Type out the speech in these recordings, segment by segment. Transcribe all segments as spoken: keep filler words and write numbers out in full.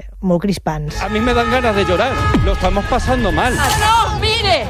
ser molt crispants. A mí me dan ganas de llorar, lo estamos pasando mal. ¡No, mire!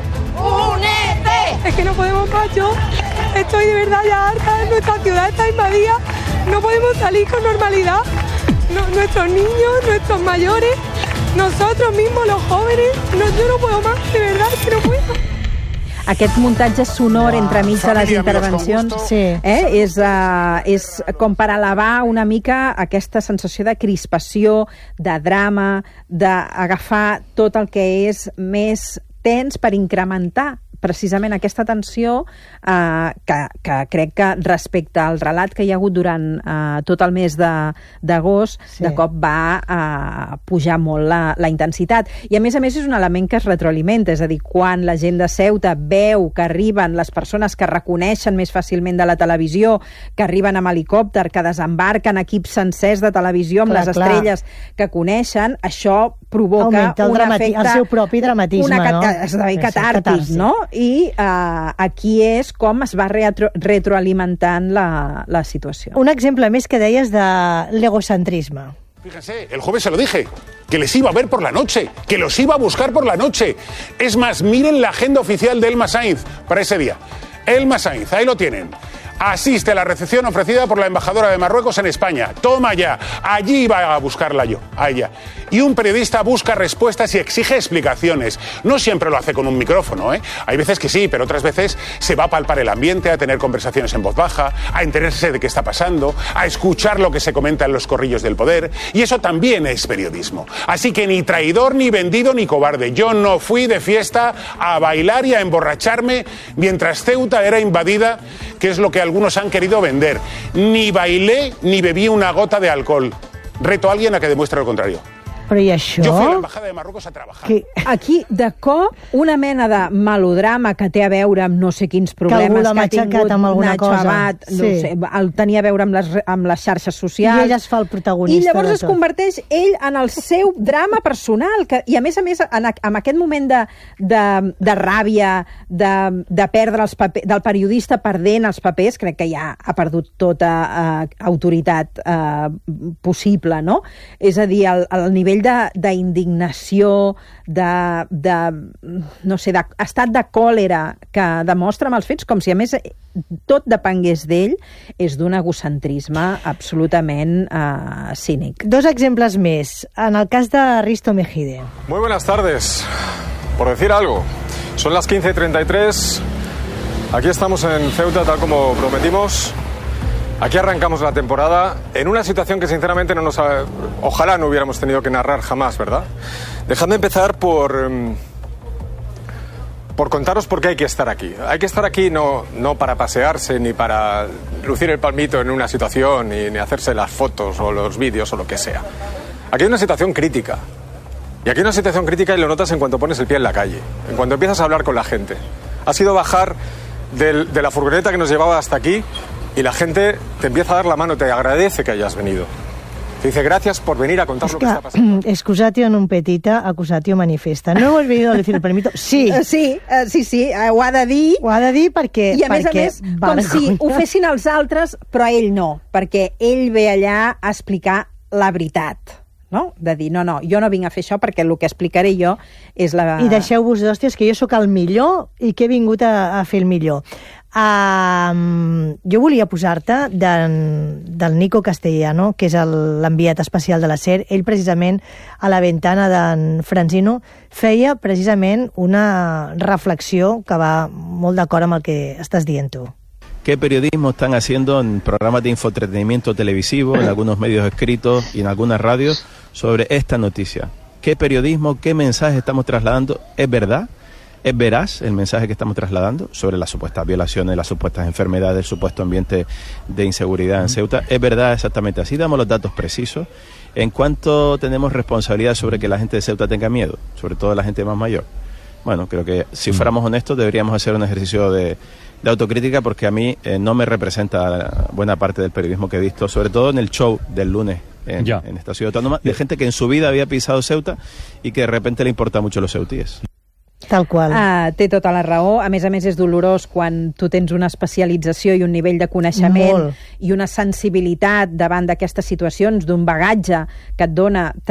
¡Únete! Es que no podemos más, yo estoy de verdad ya harta, nuestra ciudad está invadida, no podemos salir con normalidad. No, nuestros niños, nuestros mayores, nosotros mismos, los jóvenes, no, yo no puedo más, de verdad, es que no puedo. Aquest muntatge sonor entremig de les intervencions sí. eh, és, uh, és com per elevar una mica aquesta sensació de crispació, de drama, d'agafar tot el que és més tens per incrementar precisament aquesta tensió eh, que, que crec que respecte al relat que hi ha hagut durant eh, tot el mes d'agost, sí. de cop va eh, pujar molt la, la intensitat. I a més a més és un element que es retroalimenta, és a dir, quan la gent de Ceuta veu que arriben les persones que reconeixen més fàcilment de la televisió, que arriben amb helicòpter, que desembarquen equips sencers de televisió amb clar, les estrelles clar. que coneixen, això provoca el, un efecte... el seu propi dramatisme, una, no? Esdevé catàrtic, no? I uh, aquí és com es va retro, retroalimentant la, la situació. Un exemple més que deies de l'egocentrisme. Fíjense, el jueves se lo dije, que les iba a ver por la noche, que los iba a buscar por la noche. Es más, miren la agenda oficial de Elma Sainz para ese día. Elma Sainz, ahí lo tienen. Asiste a la recepción ofrecida por la embajadora de Marruecos en España. Toma ya. Allí iba a buscarla yo, a ella. Y un periodista busca respuestas y exige explicaciones. No siempre lo hace con un micrófono, ¿eh? Hay veces que sí, pero otras veces se va a palpar el ambiente, a tener conversaciones en voz baja, a enterarse de qué está pasando, a escuchar lo que se comenta en los corrillos del poder. Y eso también es periodismo. Así que ni traidor, ni vendido, ni cobarde. Yo no fui de fiesta a bailar y a emborracharme mientras Ceuta era invadida, que es lo que algunos han querido vender. Ni bailé ni bebí una gota de alcohol. Reto a alguien a que demuestre lo contrario. Però i això? Jo fui a l'embajada de Marruecos a treballar. Que aquí, de cop, una mena de melodrama que té a veure amb no sé quins problemes que, que ha tingut Nacho Abad, no sí. sé, el tenia a veure amb les, amb les xarxes socials. I ell es fa el protagonista. I llavors es converteix ell en el seu drama personal. Que, I a més a més, en, en aquest moment de, de, de ràbia, de, de perdre els papers, del periodista perdent els papers, crec que ja ha perdut tota uh, autoritat uh, possible, no? És a dir, el, el nivell d'indignació, de, de, no sé, d'estat de còlera que demostra amb els fets, com si a més tot depengués d'ell, és d'un egocentrisme absolutament uh, cínic. Dos exemples més. En el cas de Risto Mejide. Muy buenas tardes. Por decir algo, son las quince treinta y tres. Aquí estamos en Ceuta, tal como prometimos. Aquí arrancamos la temporada en una situación que sinceramente no nos ha... ojalá no hubiéramos tenido que narrar jamás, ¿verdad? Dejadme empezar por por contaros por qué hay que estar aquí. Hay que estar aquí no, no para pasearse ni para lucir el palmito en una situación ni, ni hacerse las fotos o los vídeos o lo que sea. Aquí hay una situación crítica. Y aquí hay una situación crítica y lo notas en cuanto pones el pie en la calle, en cuanto empiezas a hablar con la gente. Ha sido bajar del, de la furgoneta que nos llevaba hasta aquí y la gente te empieza a dar la mano, te agradece que hayas venido. Te dice gracias por venir a contar es lo que, que está pasando. Excusatio non petita, acusatio manifesta. No hemos venido a decir el permito. Sí. Uh, sí, uh, sí, sí, uh, ho ha de dir. Ho ha de dir perquè... I a més perquè, a més, com si ho fessin els altres, però ell no, perquè ell ve allà a explicar la veritat. No? De dir, no, no, jo no vinc a fer això perquè el que explicaré jo és la... I deixeu-vos d'hòsties que jo sóc el millor i que he vingut a, a fer el millor. Uh, jo volia posar-te del Nico Castellano, que és l'enviat especial de la SER. Ell precisament a la ventana d'en Francino feia precisament una reflexió que va molt d'acord amb el que estàs dient tu. ¿Qué periodismo están haciendo en programas de infoentretenimiento televisivo, en algunos medios escritos y en algunas radios sobre esta noticia? ¿Qué periodismo, qué mensaje estamos trasladando? ¿Es verdad? ¿Es veraz el mensaje que estamos trasladando sobre las supuestas violaciones, las supuestas enfermedades, el supuesto ambiente de inseguridad en Ceuta? ¿Es verdad exactamente así? Damos los datos precisos. ¿En cuánto tenemos responsabilidad sobre que la gente de Ceuta tenga miedo? Sobre todo la gente más mayor. Bueno, creo que si fuéramos honestos deberíamos hacer un ejercicio de, de autocrítica porque a mí eh, no me representa buena parte del periodismo que he visto, sobre todo en el show del lunes en, en esta ciudad autónoma, de gente que en su vida había pisado Ceuta y que de repente le importa mucho los ceutíes. Tal qual. Uh, té tota la raó. A més a més és dolorós quan tu tens una especialització i un nivell de coneixement Molt. i una sensibilitat davant d'aquestes situacions, d'un bagatge que et dona